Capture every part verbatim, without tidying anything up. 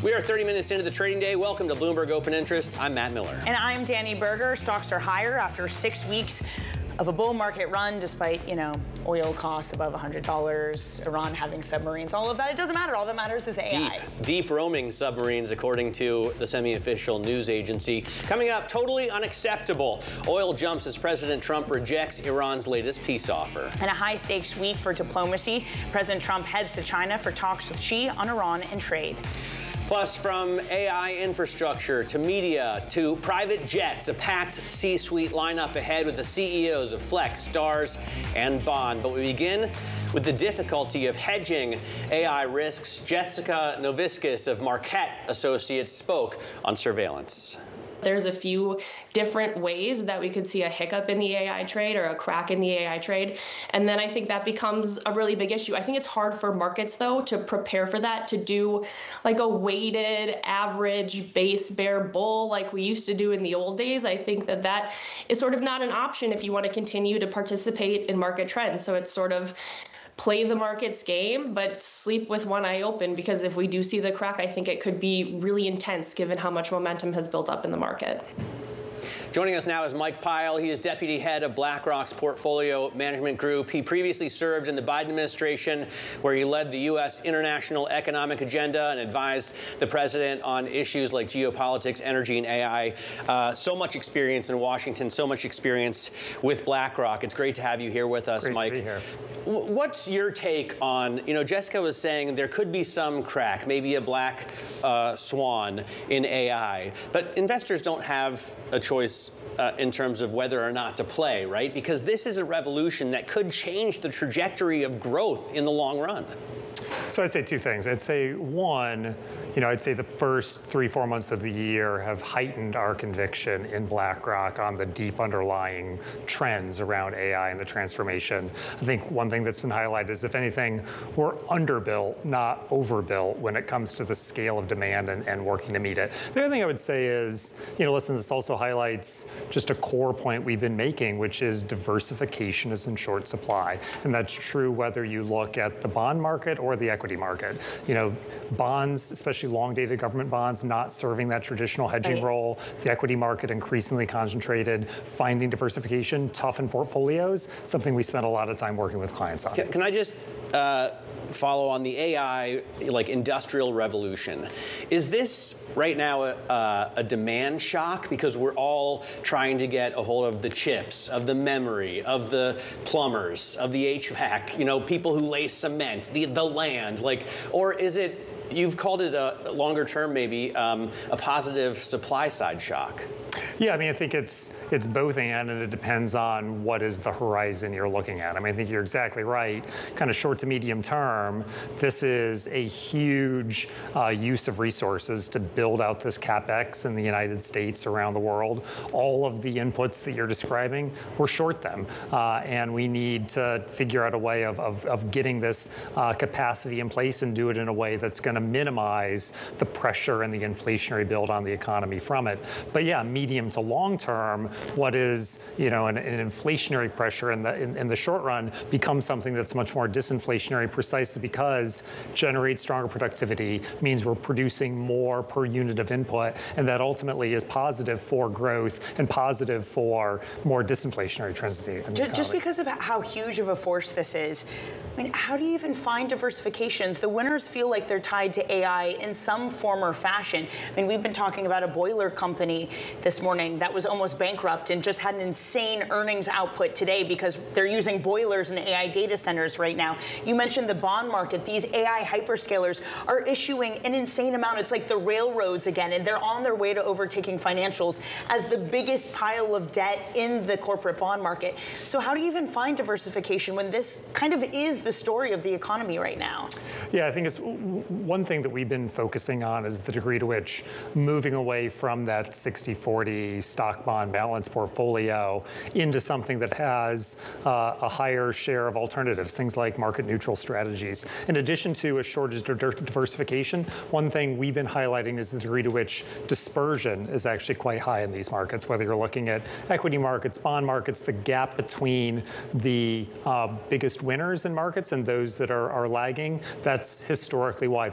We are thirty minutes into the trading day. Welcome to Bloomberg Open Interest. I'm Matt Miller. And I'm Danny Berger. Stocks are higher after six weeks of a bull market run, despite, you know, oil costs above one hundred dollars, Iran having submarines, all of that. It doesn't matter. All that matters is A I. Deep, deep roaming submarines, according to the semi-official news agency. Coming up, totally unacceptable. Oil jumps as President Trump rejects Iran's latest peace offer. And a high-stakes week for diplomacy. President Trump heads to China for talks with Xi on Iran and trade. Plus, from A I infrastructure to media to private jets, a packed C-suite lineup ahead with the C E Os of Flex, Stars, and Bond. But we begin with the difficulty of hedging A I risks. Jessica Noviskis of Marquette Associates spoke on surveillance. There's a few different ways that we could see a hiccup in the A I trade or a crack in the A I trade. And then I think that becomes a really big issue. I think it's hard for markets, though, to prepare for that, to do like a weighted average base bear bull like we used to do in the old days. I think that that is sort of not an option if you want to continue to participate in market trends. So it's sort of play the market's game, but sleep with one eye open, because if we do see the crack, I think it could be really intense given how much momentum has built up in the market. Joining us now is Mike Pyle. He is deputy head of BlackRock's portfolio management group. He previously served in the Biden administration, where he led the U S international economic agenda and advised the president on issues like geopolitics, energy, and A I. Uh, so much experience in Washington, so much experience with BlackRock. It's great to have you here with us, great Mike. To be here. What's your take on, you know, Jessica was saying there could be some crack, maybe a black uh, swan in A I, but investors don't have a choice Uh, in terms of whether or not to play, right? Because this is a revolution that could change the trajectory of growth in the long run. So I'd say two things. I'd say one, you know, I'd say the first three, four months of the year have heightened our conviction in BlackRock on the deep underlying trends around A I and the transformation. I think one thing that's been highlighted is, if anything, we're underbuilt, not overbuilt when it comes to the scale of demand and, and working to meet it. The other thing I would say is, you know, listen, this also highlights just a core point we've been making, which is diversification is in short supply. And that's true whether you look at the bond market or the equity market. You know, bonds, especially long-dated government bonds, not serving that traditional hedging right. role. The equity market increasingly concentrated. Finding diversification, tough in portfolios, something we spend a lot of time working with clients on. Can, can I just uh, follow on the A I, like industrial revolution? Is this right now a, a demand shock because we're all trying to get a hold of the chips, of the memory, of the plumbers, of the H V A C, you know, people who lay cement, the, the land, like, or is it, you've called it a longer term, maybe, um, a positive supply side shock? Yeah, I mean, I think it's it's both and, and it depends on what is the horizon you're looking at. I mean, I think you're exactly right. Kind of short to medium term, this is a huge uh, use of resources to build out this CapEx in the United States, around the world. All of the inputs that you're describing, we're short them. Uh, and we need to figure out a way of, of, of getting this uh, capacity in place and do it in a way that's going to minimize the pressure and the inflationary build on the economy from it. But yeah, medium to long term, what is, you know, an, an inflationary pressure in the in, in the short run becomes something that's much more disinflationary, precisely because generates stronger productivity, means we're producing more per unit of input, and that ultimately is positive for growth and positive for more disinflationary trends in the, in the economy. Just because of how huge of a force this is, I mean, how do you even find diversifications? The winners feel like they're tied to A I in some form or fashion. I mean, we've been talking about a boiler company this morning that was almost bankrupt and just had an insane earnings output today because they're using boilers in A I data centers right now. You mentioned the bond market. These A I hyperscalers are issuing an insane amount. It's like the railroads again, and they're on their way to overtaking financials as the biggest pile of debt in the corporate bond market. So how do you even find diversification when this kind of is the story of the economy right now? Yeah, I think it's one thing that we've been focusing on is the degree to which moving away from that sixty forty stock bond balance portfolio into something that has uh, a higher share of alternatives, things like market neutral strategies. In addition to a shortage of diversification, one thing we've been highlighting is the degree to which dispersion is actually quite high in these markets, whether you're looking at equity markets, bond markets, the gap between the uh, biggest winners in markets and those that are, are lagging, that's historically wide,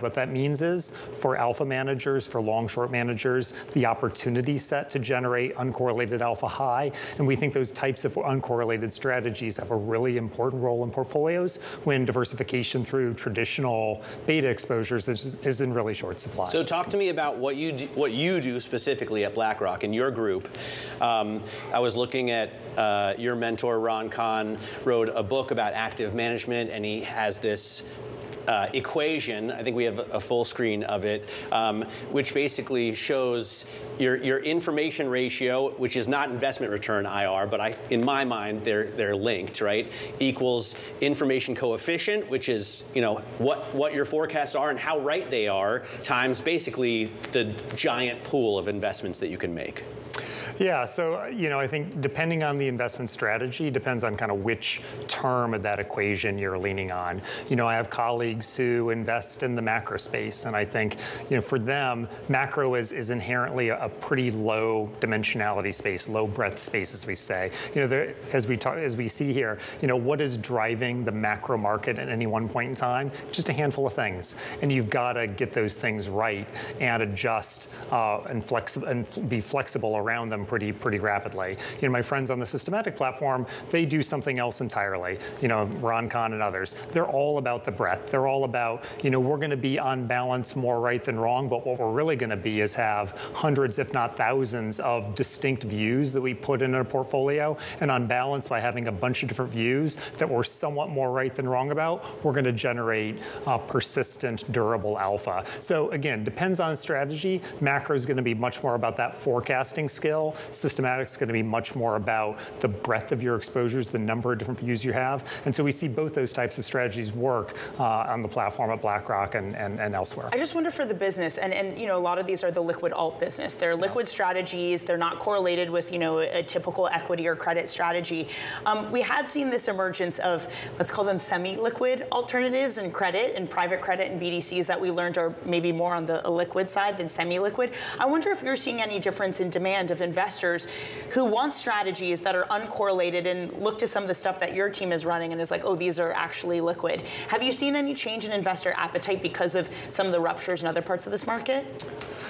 what that means is for alpha managers, for long short managers, the opportunity set to generate uncorrelated alpha high. And we think those types of uncorrelated strategies have a really important role in portfolios when diversification through traditional beta exposures is, is in really short supply. So talk to me about what you do, what you do specifically at BlackRock in your group. Um, I was looking at uh, your mentor, Ron Kahn, wrote a book about active management, and he has this Uh, equation, I think we have a full screen of it, um, which basically shows your, your information ratio, which is not investment return I R, but I, in my mind, they're, they're linked, right? Equals information coefficient, which is, you know, what, what your forecasts are and how right they are, times basically the giant pool of investments that you can make. Yeah, so, you know, I think depending on the investment strategy, depends on kind of which term of that equation you're leaning on. You know, I have colleagues who invest in the macro space, and I think, you know, for them, macro is, is inherently a, a pretty low dimensionality space, low breadth space, as we say. You know, there, as we talk, as we see here, you know, what is driving the macro market at any one point in time? Just a handful of things, and you've got to get those things right and adjust uh, and flexi- and be flexible around them pretty pretty rapidly. You know, my friends on the systematic platform, they do something else entirely. You know, Ron Kahn and others, they're all about the breadth. They're all about, you know, we're going to be on balance more right than wrong, but what we're really going to be is have hundreds, if not thousands, of distinct views that we put in a portfolio. And on balance, by having a bunch of different views that we're somewhat more right than wrong about, we're going to generate uh, persistent, durable alpha. So again, depends on strategy. Macro is going to be much more about that forecasting skill. Systematic is going to be much more about the breadth of your exposures, the number of different views you have. And so we see both those types of strategies work uh, on the platform at BlackRock and, and, and elsewhere. I just wonder for the business, and, and you know, a lot of these are the liquid alt business. They're liquid yeah. strategies. They're not correlated with, you know, a, a typical equity or credit strategy. Um, we had seen this emergence of, let's call them semi-liquid alternatives and credit and private credit and B D Cs that we learned are maybe more on the liquid side than semi-liquid. I wonder if you're seeing any difference in demand of investors who want strategies that are uncorrelated and look to some of the stuff that your team is running and is like, oh, these are actually liquid. Have you seen any change in investor appetite because of some of the ruptures in other parts of this market?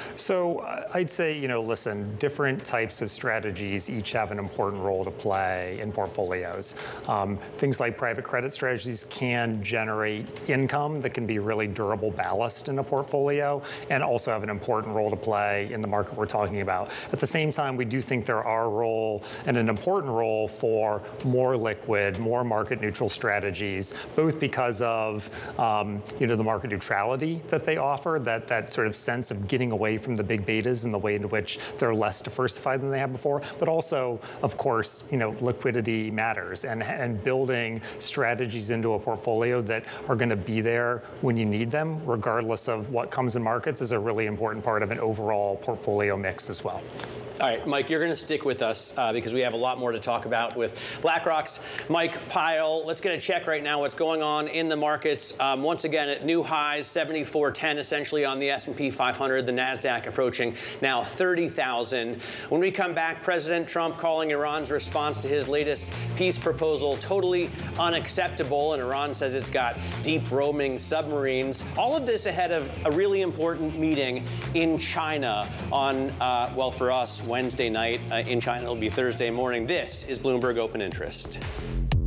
So I'd say, you know, listen, different types of strategies each have an important role to play in portfolios. Um, things like private credit strategies can generate income that can be really durable ballast in a portfolio and also have an important role to play in the market we're talking about. At the same time, we do think there are a role and an important role for more liquid, more market neutral strategies, both because of, um, you know, the market neutrality that they offer, that, that sort of sense of getting away from the big betas and the way in which they're less diversified than they have before, but also, of course, you know, liquidity matters, and, and building strategies into a portfolio that are going to be there when you need them, regardless of what comes in markets, is a really important part of an overall portfolio mix as well. All right, Mike, you're going to stick with us uh, because we have a lot more to talk about with BlackRock's Mike Pyle. Let's get a check right now what's going on in the markets. Um, once again, at new highs, seventy-four ten essentially on the S and P five hundred, the NASDAQ approaching now thirty thousand. When we come back, President Trump calling Iran's response to his latest peace proposal totally unacceptable, and Iran says it's got deep roaming submarines. All of this ahead of a really important meeting in China on, uh, well, for us, Wednesday night. Uh, in China, it'll be Thursday morning. This is Bloomberg Open Interest.